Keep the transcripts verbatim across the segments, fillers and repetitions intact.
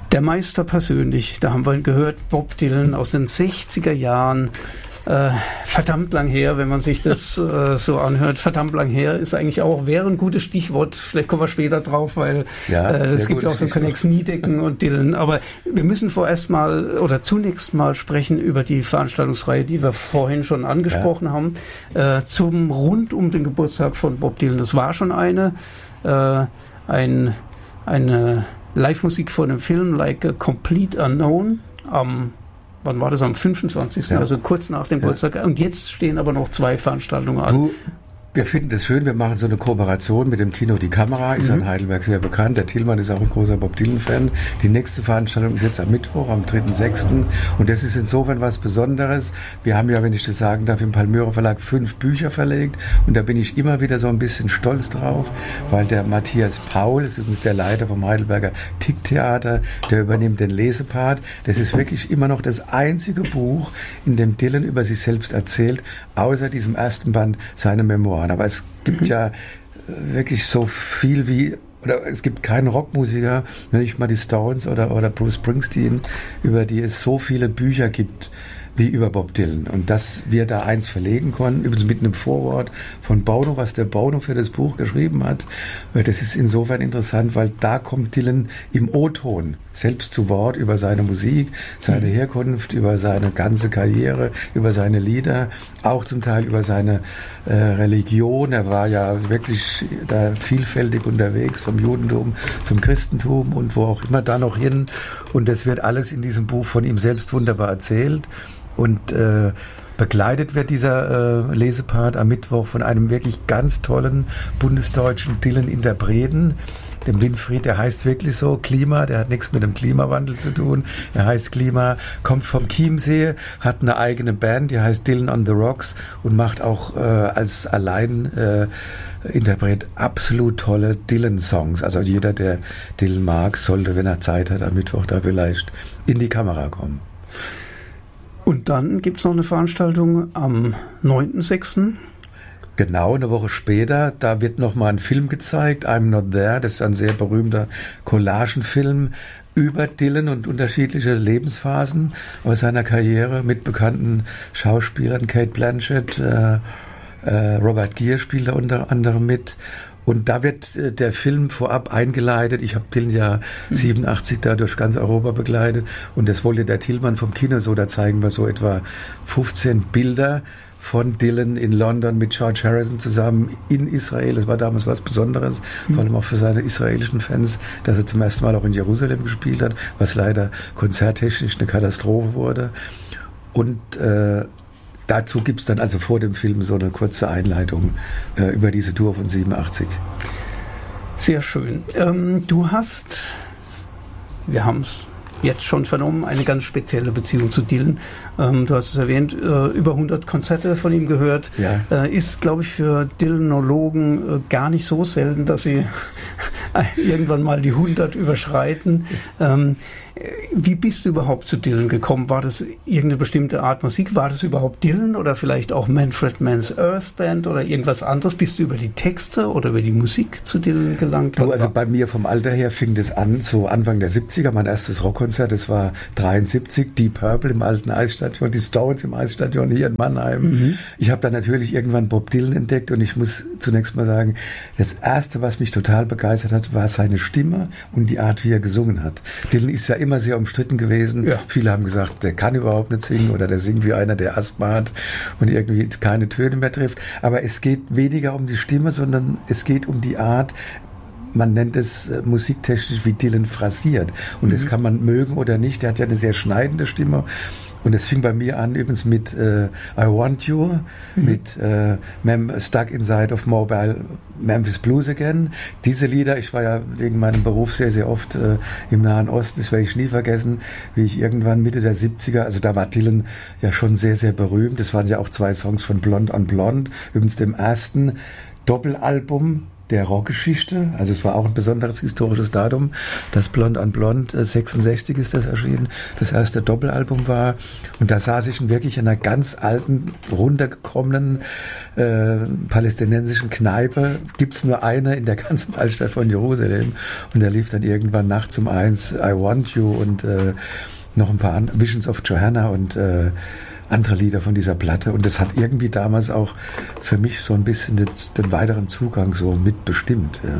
Der Meister persönlich, da haben wir gehört, Bob Dylan aus den sechziger Jahren. Äh, verdammt lang her, wenn man sich das äh, so anhört. Verdammt lang her ist eigentlich auch, wäre ein gutes Stichwort. Vielleicht kommen wir später drauf, weil ja, äh, es gibt ja auch so Connex Niedecken und Dylan. Aber wir müssen vorerst mal oder zunächst mal sprechen über die Veranstaltungsreihe, die wir vorhin schon angesprochen ja. haben, äh, zum rund um den Geburtstag von Bob Dylan. Das war schon eine, äh, ein, eine Live-Musik von dem Film Like a Complete Unknown am Wann war das? Am fünfundzwanzigsten Ja. Also kurz nach dem Geburtstag. Ja. Und jetzt stehen aber noch zwei Veranstaltungen an. Du, wir finden das schön. Wir machen so eine Kooperation mit dem Kino Die Kamera. Ist mhm. in Heidelberg sehr bekannt. Der Thielmann ist auch ein großer Bob Dylan-Fan. Die nächste Veranstaltung ist jetzt am Mittwoch, am dritten sechsten Und das ist insofern was Besonderes. Wir haben ja, wenn ich das sagen darf, im Palmyra Verlag fünf Bücher verlegt. Und da bin ich immer wieder so ein bisschen stolz drauf, weil der Matthias Paul, das ist übrigens der Leiter vom Heidelberger Tick-Theater, der übernimmt den Lesepart. Das ist wirklich immer noch das einzige Buch, in dem Dylan über sich selbst erzählt, außer diesem ersten Band, seine Memoiren. Aber es gibt mhm. ja wirklich so viel wie, oder es gibt keinen Rockmusiker, nicht mal die Stones oder, oder Bruce Springsteen, über die es so viele Bücher gibt wie über Bob Dylan. Und dass wir da eins verlegen konnten, übrigens mit einem Vorwort von Bono, was der Bono für das Buch geschrieben hat, das ist insofern interessant, weil da kommt Dylan im O-Ton selbst zu Wort über seine Musik, seine mhm. Herkunft, über seine ganze Karriere, über seine Lieder, auch zum Teil über seine äh, Religion. Er war ja wirklich da vielfältig unterwegs, vom Judentum zum Christentum und wo auch immer da noch hin. Und das wird alles in diesem Buch von ihm selbst wunderbar erzählt. Und äh, begleitet wird dieser äh, Lesepart am Mittwoch von einem wirklich ganz tollen bundesdeutschen Dylan-Interpreten, dem Winfried, der heißt wirklich so, Klima, der hat nichts mit dem Klimawandel zu tun, er heißt Klima, kommt vom Chiemsee, hat eine eigene Band, die heißt Dylan on the Rocks und macht auch äh, als allein äh, Interpret absolut tolle Dylan-Songs. Also jeder, der Dylan mag, sollte, wenn er Zeit hat, am Mittwoch da vielleicht in die Kamera kommen. Und dann gibt es noch eine Veranstaltung am neunten sechsten Genau, eine Woche später, da wird nochmal ein Film gezeigt, I'm Not There, das ist ein sehr berühmter Collagenfilm über Dylan und unterschiedliche Lebensphasen aus seiner Karriere mit bekannten Schauspielern, Cate Blanchett, äh, äh, Robert Gere spielt da unter anderem mit. Und da wird äh, der Film vorab eingeleitet. Ich habe Dylan ja mhm. siebenundachtzig da durch ganz Europa begleitet. Und das wollte der Thielmann vom Kino so. Da zeigen wir so etwa fünfzehn Bilder von Dylan in London mit George Harrison zusammen in Israel. Das war damals was Besonderes, mhm. vor allem auch für seine israelischen Fans, dass er zum ersten Mal auch in Jerusalem gespielt hat, was leider konzerttechnisch eine Katastrophe wurde. Und äh, dazu gibt es dann also vor dem Film so eine kurze Einleitung äh, über diese Tour von siebenundachtzig. Sehr schön. Ähm, du hast, wir haben es jetzt schon vernommen, eine ganz spezielle Beziehung zu Dylan. Ähm, du hast es erwähnt, äh, über hundert Konzerte von ihm gehört. Ja. Äh, ist, glaube ich, für Dylanologen äh, gar nicht so selten, dass sie irgendwann mal die hundert überschreiten. Ähm, wie bist du überhaupt zu Dylan gekommen? War das irgendeine bestimmte Art Musik? War das überhaupt Dylan oder vielleicht auch Manfred Mann's Earth Band oder irgendwas anderes? Bist du über die Texte oder über die Musik zu Dylan gelangt? Du, also bei mir vom Alter her fing das an, so Anfang der siebziger, mein erstes Rockkonzert, das war dreiundsiebzig, Deep Purple im alten Eisstadion, die Stones im Eisstadion hier in Mannheim. Mhm. Ich habe dann natürlich irgendwann Bob Dylan entdeckt und ich muss zunächst mal sagen, das Erste, was mich total begeistert hat, war seine Stimme und die Art, wie er gesungen hat. Dylan ist ja immer immer sehr umstritten gewesen. Ja. Viele haben gesagt, der kann überhaupt nicht singen oder der singt wie einer, der Asthma hat und irgendwie keine Töne mehr trifft. Aber es geht weniger um die Stimme, sondern es geht um die Art, man nennt es äh, musiktechnisch, wie Dylan phrasiert. Und mhm. das kann man mögen oder nicht. Der hat ja eine sehr schneidende Stimme. Und es fing bei mir an übrigens mit äh, I Want You, mhm. mit äh, Mem Stuck Inside of Mobile Memphis Blues Again. Diese Lieder, ich war ja wegen meinem Beruf sehr, sehr oft äh, im Nahen Osten, das werde ich nie vergessen, wie ich irgendwann Mitte der siebziger, also da war Dylan ja schon sehr, sehr berühmt. Das waren ja auch zwei Songs von Blonde on Blonde, übrigens dem ersten Doppelalbum der Rockgeschichte. Also es war auch ein besonderes historisches Datum, dass Blond on Blond, sechsundsechzig ist das erschienen, das erste Doppelalbum war. Und da saß ich wirklich in einer ganz alten, runtergekommenen äh, palästinensischen Kneipe. Gibt's nur eine in der ganzen Altstadt von Jerusalem. Und da lief dann irgendwann nachts um eins I Want You und äh, noch ein paar an- Visions of Johanna und äh, andere Lieder von dieser Platte, und das hat irgendwie damals auch für mich so ein bisschen den, den weiteren Zugang so mitbestimmt. Ja.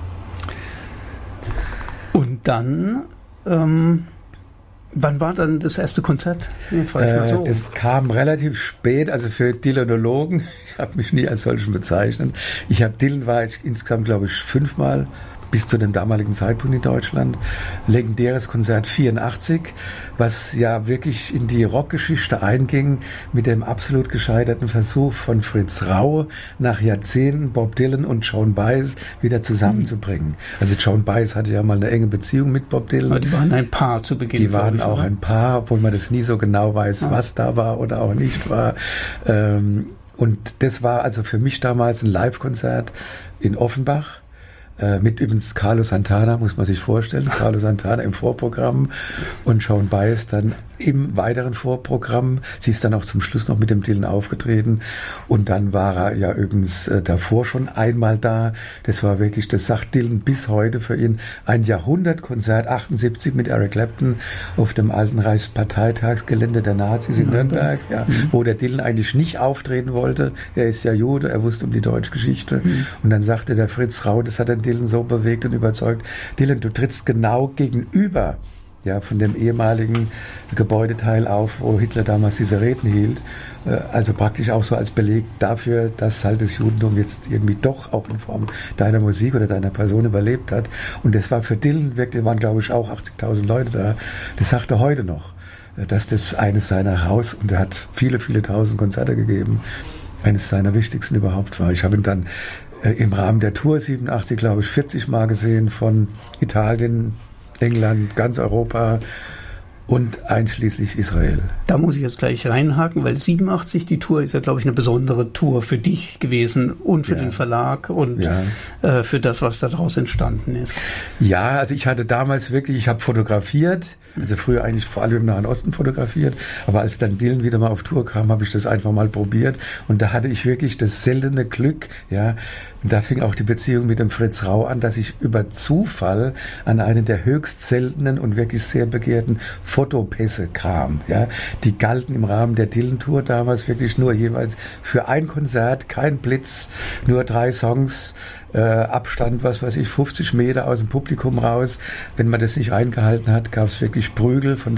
Und dann, ähm, wann war dann das erste Konzert? Nee, frag ich mal so. Äh, das kam relativ spät, also für Dylanologen, ich habe mich nie als solchen bezeichnet. Ich habe Dylan war ich insgesamt, glaube ich, fünfmal bis zu dem damaligen Zeitpunkt in Deutschland. Legendäres Konzert vierundachtzig, was ja wirklich in die Rockgeschichte einging mit dem absolut gescheiterten Versuch von Fritz Rau, nach Jahrzehnten Bob Dylan und Joan Baez wieder zusammenzubringen. Also Joan Baez hatte ja mal eine enge Beziehung mit Bob Dylan. Aber die waren ein Paar zu Beginn. Die waren ich, auch oder? ein Paar, obwohl man das nie so genau weiß, ah. was da war oder auch nicht war. Ähm, und das war also für mich damals ein Live-Konzert in Offenbach. Mit übrigens Carlos Santana, muss man sich vorstellen. Carlos Santana im Vorprogramm und Joan Baez dann im weiteren Vorprogramm. Sie ist dann auch zum Schluss noch mit dem Dylan aufgetreten. Und dann war er ja übrigens äh, davor schon einmal da. Das war wirklich, das sagt Dylan bis heute für ihn, ein Jahrhundertkonzert, achtundsiebzig mit Eric Clapton auf dem alten Reichsparteitagsgelände der Nazis in Nürnberg, ja, mhm. wo der Dylan eigentlich nicht auftreten wollte. Er ist ja Jude, er wusste um die deutsche Geschichte. Mhm. Und dann sagte der Fritz Rau, das hat den Dylan so bewegt und überzeugt, Dylan, du trittst genau gegenüber, ja, von dem ehemaligen Gebäudeteil auf, wo Hitler damals diese Reden hielt. Also praktisch auch so als Beleg dafür, dass halt das Judentum jetzt irgendwie doch auch in Form deiner Musik oder deiner Person überlebt hat. Und das war für Dylan wirklich, waren glaube ich auch achtzigtausend Leute da. Das sagt er heute noch, dass das eines seiner Haus, und er hat viele, viele tausend Konzerte gegeben, eines seiner wichtigsten überhaupt war. Ich habe ihn dann im Rahmen der Tour siebenundachtzig, glaube ich, vierzig Mal gesehen, von Italien, England, ganz Europa und einschließlich Israel. Da muss ich jetzt gleich reinhaken, weil siebenundachtzig, die Tour ist ja, glaube ich, eine besondere Tour für dich gewesen und für ja. den Verlag und ja. äh, für das, was daraus entstanden ist. Ja, also ich hatte damals wirklich, ich habe fotografiert, also früher eigentlich vor allem im Nahen Osten fotografiert, aber als dann Dylan wieder mal auf Tour kam, habe ich das einfach mal probiert, und da hatte ich wirklich das seltene Glück, ja, und da fing auch die Beziehung mit dem Fritz Rau an, dass ich über Zufall an einen der höchst seltenen und wirklich sehr begehrten Fotopässe kam, ja. Die galten im Rahmen der Dylan-Tour damals wirklich nur jeweils für ein Konzert, kein Blitz, nur drei Songs, Äh, Abstand, was weiß ich, fünfzig Meter aus dem Publikum raus. Wenn man das nicht eingehalten hat, gab es wirklich Prügel von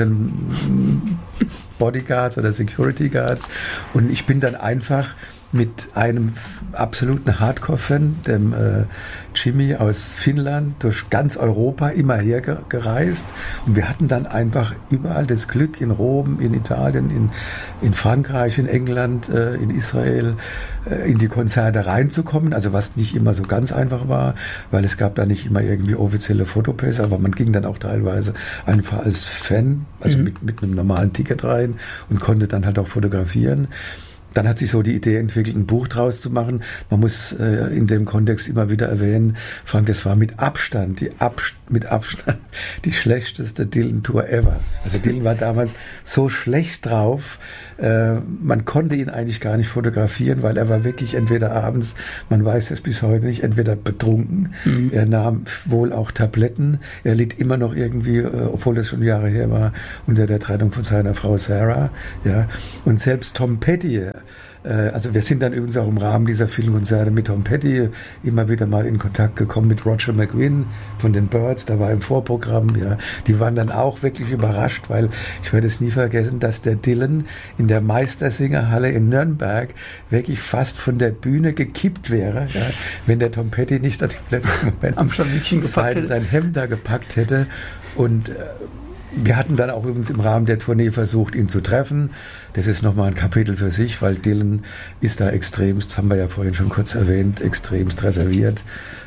den Bodyguards oder Security Guards. Und ich bin dann einfach mit einem absoluten Hardcore-Fan, dem äh, Jimmy aus Finnland, durch ganz Europa immer hergereist. Und wir hatten dann einfach überall das Glück, in Rom, in Italien, in, in Frankreich, in England, äh, in Israel, äh, in die Konzerte reinzukommen. Also was nicht immer so ganz einfach war, weil es gab da nicht immer irgendwie offizielle Fotopässe, aber man ging dann auch teilweise einfach als Fan, also mhm. mit, mit einem normalen Ticket rein und konnte dann halt auch fotografieren. Dann hat sich so die Idee entwickelt, ein Buch draus zu machen. Man muss äh, in dem Kontext immer wieder erwähnen, Frank, das war mit Abstand, die Abst- mit Abstand die schlechteste Dylan-Tour ever. Also Dylan war damals so schlecht drauf, äh, man konnte ihn eigentlich gar nicht fotografieren, weil er war wirklich entweder abends, man weiß es bis heute nicht, entweder betrunken, mhm. er nahm wohl auch Tabletten, er litt immer noch irgendwie, äh, obwohl das schon Jahre her war, unter der Trennung von seiner Frau Sarah, ja, und selbst Tom Petty, also wir sind dann übrigens auch im Rahmen dieser vielen Konzerte mit Tom Petty immer wieder mal in Kontakt gekommen mit Roger McGuinn von den Byrds, da war im Vorprogramm, ja, die waren dann auch wirklich überrascht, weil ich werde es nie vergessen, dass der Dylan in der Meistersingerhalle in Nürnberg wirklich fast von der Bühne gekippt wäre, ja, wenn der Tom Petty nicht an dem letzten Moment am Scharnickchen gepackt sein, sein Hemd da gepackt hätte. Und äh, wir hatten dann auch übrigens im Rahmen der Tournee versucht, ihn zu treffen. Das ist nochmal ein Kapitel für sich, weil Dylan ist da extremst, haben wir ja vorhin schon kurz erwähnt, extremst reserviert.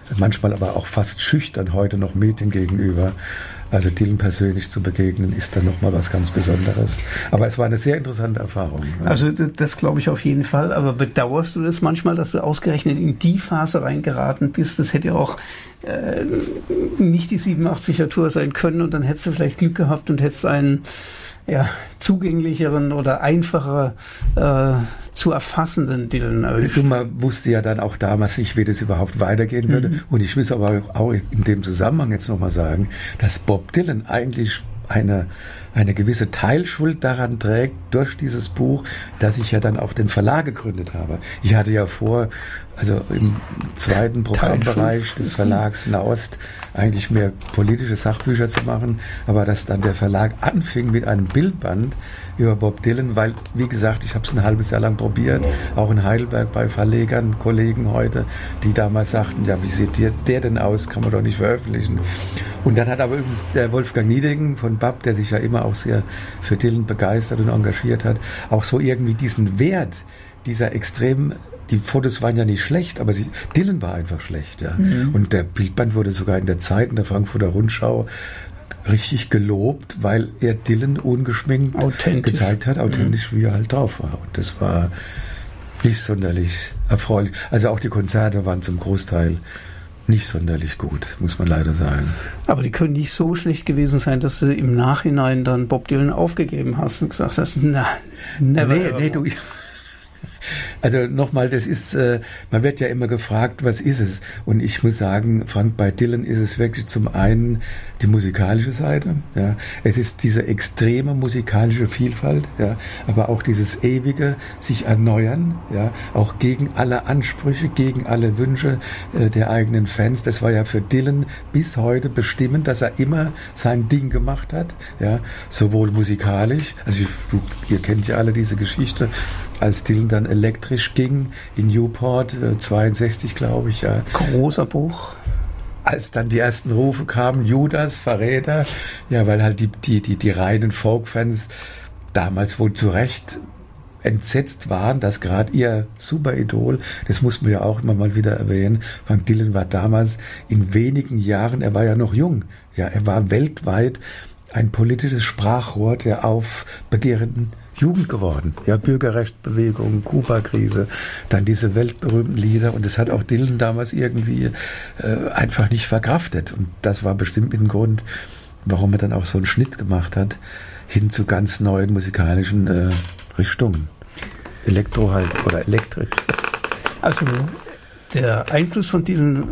manchmal aber auch fast schüchtern heute noch Medien gegenüber. Also Dylan persönlich zu begegnen, ist dann nochmal was ganz Besonderes. Aber es war eine sehr interessante Erfahrung. Also das, das glaube ich auf jeden Fall. Aber bedauerst du das manchmal, dass du ausgerechnet in die Phase reingeraten bist? Das hätte ja auch äh, nicht die siebenundachtziger Tour sein können und dann hättest du vielleicht Glück gehabt und hättest einen ja, zugänglicheren oder einfacher äh, zu erfassenden Dylan erwischt. Man wusste ja dann auch damals nicht, wie das überhaupt weitergehen würde. Mhm. Und ich muss aber auch in dem Zusammenhang jetzt nochmal sagen, dass Bob Dylan eigentlich eine, eine gewisse Teilschuld daran trägt, durch dieses Buch, dass ich ja dann auch den Verlag gegründet habe. Ich hatte ja vor, also im zweiten Programmbereich des Verlags Nahost eigentlich mehr politische Sachbücher zu machen, aber dass dann der Verlag anfing mit einem Bildband über Bob Dylan, weil, wie gesagt, ich habe es ein halbes Jahr lang probiert, auch in Heidelberg bei Verlegern, Kollegen heute, die damals sagten, ja, wie sieht der, der denn aus, kann man doch nicht veröffentlichen. Und dann hat aber übrigens der Wolfgang Niedegen von B A P, der sich ja immer auch sehr für Dylan begeistert und engagiert hat, auch so irgendwie diesen Wert dieser extrem, die Fotos waren ja nicht schlecht, aber sie, Dylan war einfach schlecht. Ja. Mhm. Und der Bildband wurde sogar in der Zeit, in der Frankfurter Rundschau, richtig gelobt, weil er Dylan ungeschminkt gezeigt hat, authentisch, mhm. wie er halt drauf war. Und das war nicht sonderlich erfreulich. Also auch die Konzerte waren zum Großteil nicht sonderlich gut, muss man leider sagen. Aber die können nicht so schlecht gewesen sein, dass du im Nachhinein dann Bob Dylan aufgegeben hast und gesagt hast, na, never. Nee, nee, du... Also nochmal, das ist, äh, man wird ja immer gefragt, was ist es? Und ich muss sagen, Frank, bei Dylan ist es wirklich zum einen die musikalische Seite, ja. Es ist diese extreme musikalische Vielfalt, ja, aber auch dieses ewige sich erneuern, ja, auch gegen alle Ansprüche, gegen alle Wünsche äh, der eigenen Fans. Das war ja für Dylan bis heute bestimmend, dass er immer sein Ding gemacht hat, ja, sowohl musikalisch, also du, ihr kennt ja alle diese Geschichte, als Dylan dann elektrisch ging in Newport, äh, zweiundsechzig glaube ich. Ja. Großer Buch. Als dann die ersten Rufe kamen, Judas, Verräter, ja, weil halt die, die, die, die reinen Folk-Fans damals wohl zu Recht entsetzt waren, dass gerade ihr Superidol, das muss man ja auch immer mal wieder erwähnen, Frank Dylan war damals in wenigen Jahren, er war ja noch jung, ja, er war weltweit ein politisches Sprachrohr der aufbegehrenden Jugend geworden. Ja, Bürgerrechtsbewegung, Kuba-Krise, dann diese weltberühmten Lieder und das hat auch Dylan damals irgendwie äh, einfach nicht verkraftet und das war bestimmt ein Grund, warum er dann auch so einen Schnitt gemacht hat, hin zu ganz neuen musikalischen äh, Richtungen. Elektro halt oder elektrisch. Also der Einfluss von Dylan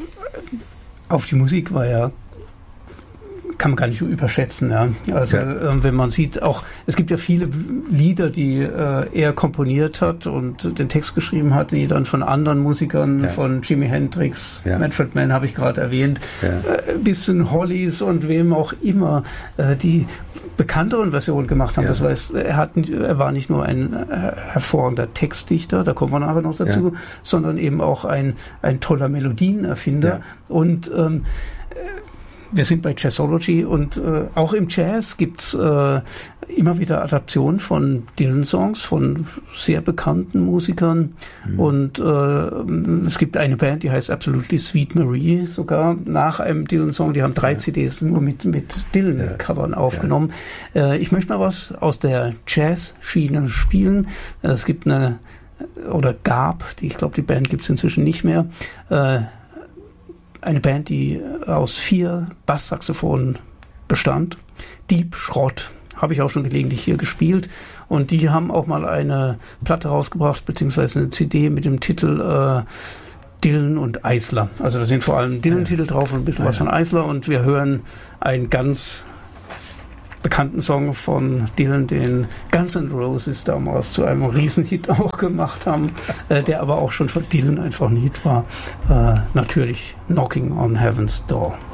auf die Musik war ja, kann man gar nicht überschätzen. Ja. Also ja. äh, wenn man sieht, auch es gibt ja viele Lieder, die äh, er komponiert hat und den Text geschrieben hat, die dann von anderen Musikern, ja. von Jimi Hendrix, ja. Manfred Mann habe ich gerade erwähnt, ja. äh, bis zu den Hollies und wem auch immer, äh, die bekannteren Versionen gemacht haben. Ja. Das heißt, er, hat, er war nicht nur ein äh, hervorragender Textdichter, da kommen wir nachher noch dazu, ja. sondern eben auch ein, ein toller Melodienerfinder. Ja. Und ähm, wir sind bei Jazzology und äh, auch im Jazz gibt's äh, immer wieder Adaptionen von Dylan-Songs von sehr bekannten Musikern. Mhm. Und äh, es gibt eine Band, die heißt Absolutely Sweet Marie, sogar nach einem Dylan-Song. Die haben drei ja. C Ds nur mit, mit Dylan-Covern ja. aufgenommen. Ja. Äh, ich möchte mal was aus der Jazz-Schiene spielen. Es gibt eine, oder gab, die, ich glaube, die Band gibt's inzwischen nicht mehr, äh, eine Band, die aus vier Basssaxophonen bestand. Deep Schrott. Habe ich auch schon gelegentlich hier gespielt. Und die haben auch mal eine Platte rausgebracht, beziehungsweise eine C D mit dem Titel äh, Dylan und Eisler. Also da sind vor allem Dylan-Titel drauf und ein bisschen ja. was von Eisler. Und wir hören einen ganz bekannten Song von Dylan, den Guns N' Roses damals zu einem Riesenhit auch gemacht haben, äh, der aber auch schon von Dylan einfach ein Hit war. Äh, natürlich Knocking on Heaven's Door.